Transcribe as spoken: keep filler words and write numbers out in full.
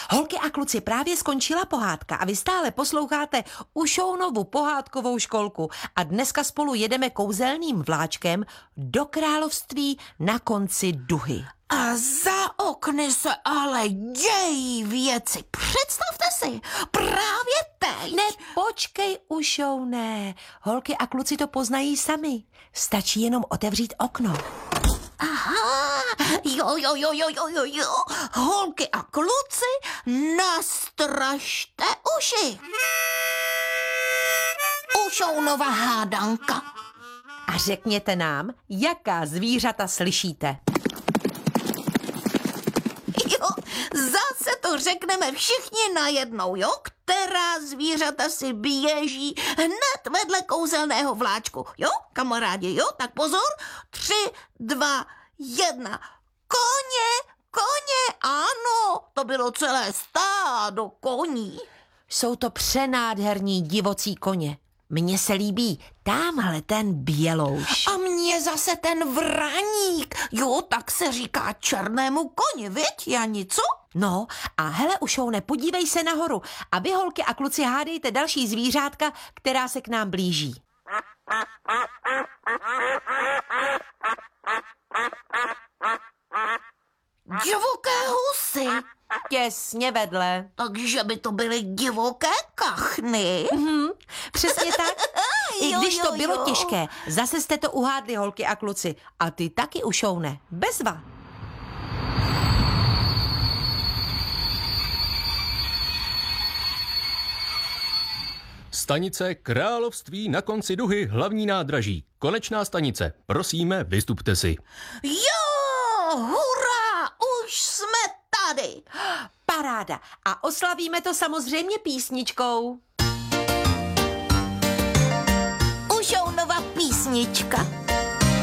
Holky a kluci, právě skončila pohádka a vy stále posloucháte Ušounovu pohádkovou školku a dneska spolu jedeme kouzelným vláčkem do království na konci duhy. A za okny se ale dějí věci. Představte si, právě teď. Ne, počkej, Ušouné. Holky a kluci to poznají sami. Stačí jenom otevřít okno. Aha, jo, jo, jo, jo, jo, jo, jo. Holky a kluci, nastražte uši. Ušounova hádanka. A řekněte nám, jaká zvířata slyšíte. Jo, zase to řekneme všichni najednou, jo? Která zvířata si běží hned vedle kouzelného vláčku, jo? Kamarádi, jo? Tak pozor, tři, dva, jedna. Koně, koně, ano, to bylo celé stádo koní. Jsou to přenádherní divocí koně. Mně se líbí támhle ten bělouš. A mně zase ten vraník. Jo, tak se říká černému koni, viď, Jani, co? No a hele, Ušoune, podívej se nahoru a vy, holky a kluci, hádejte další zvířátka, která se k nám blíží. Divoké husy. Těsně vedle. Takže by to byly divoké kachny. Mhm, přesně tak. I Jo, když jo, to bylo jo. těžké, zase jste to uhádli, holky a kluci. A ty taky, Ušoune. Bezva. Stanice Království na konci duhy, hlavní nádraží. Konečná stanice. Prosíme, vystupte si. Jo, hurá, už jsme tady. Paráda. A oslavíme to samozřejmě písničkou. Ušounova písnička.